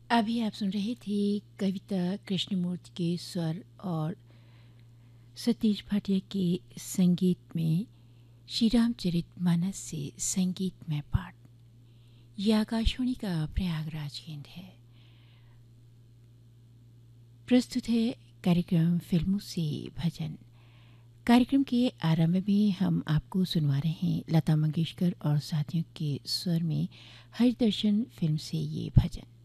अभी आप सुन रहे थे कविता कृष्णमूर्ति के स्वर और सतीश भाटिया के संगीत में श्री रामचरितमानस से संगीत में पाठ। यह आकाशवाणी का प्रयागराज केंद्र है। प्रस्तुत है कार्यक्रम फिल्मों से भजन। कार्यक्रम के आरंभ में हम आपको सुनवा रहे हैं लता मंगेशकर और साथियों के स्वर में हरिदर्शन फिल्म से ये भजन।